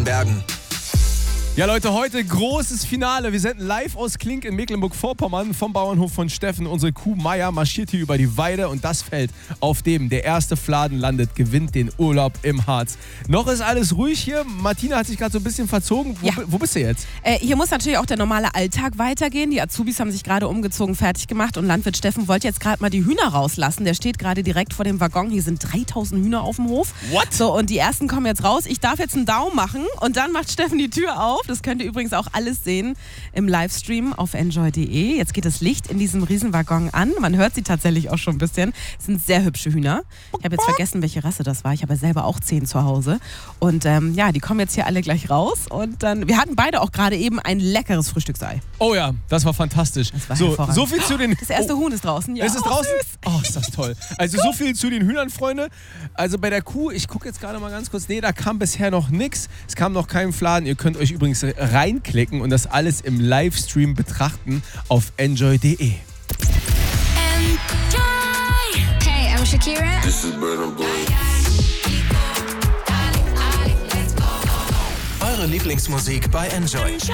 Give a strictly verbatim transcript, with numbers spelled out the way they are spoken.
den Bergen. Ja Leute, heute großes Finale. Wir senden live aus Klink in Mecklenburg-Vorpommern vom Bauernhof von Steffen. Unsere Kuh Maya marschiert hier über die Weide und das Feld, auf dem der erste Fladen landet, gewinnt den Urlaub im Harz. Noch ist alles ruhig hier. Martina hat sich gerade so ein bisschen verzogen. Wo, Ja. wo bist du jetzt? Äh, hier muss natürlich auch der normale Alltag weitergehen. Die Azubis haben sich gerade umgezogen, fertig gemacht und Landwirt Steffen wollte jetzt gerade mal die Hühner rauslassen. Der steht gerade direkt vor dem Waggon. Hier sind dreitausend Hühner auf dem Hof. What? So, und die ersten kommen jetzt raus. Ich darf jetzt einen Daumen machen und dann macht Steffen die Tür auf. Das könnt ihr übrigens auch alles sehen im Livestream auf enjoy punkt de. Jetzt geht das Licht in diesem Riesenwaggon an. Man hört sie tatsächlich auch schon ein bisschen. Es sind sehr hübsche Hühner. Ich habe jetzt vergessen, welche Rasse das war. Ich habe selber auch zehn zu Hause. Und ähm, ja, die kommen jetzt hier alle gleich raus. Und dann, wir hatten beide auch gerade eben ein leckeres Frühstücksei. Oh ja, das war fantastisch. Das war so, hervorragend. so viel zu den... Das erste Huhn ist draußen. Ja. Es ist Oh, draußen? süß. Oh, ist das toll. Also so viel zu den Hühnern, Freunde. Also bei der Kuh, ich gucke jetzt gerade mal ganz kurz. Nee, da kam bisher noch nichts. Es kam noch kein Fladen. Ihr könnt euch übrigens reinklicken und das alles im Livestream betrachten auf enjoy punkt de. Hey, I'm Shakira. This is Burna Boy. Eure Lieblingsmusik bei Enjoy.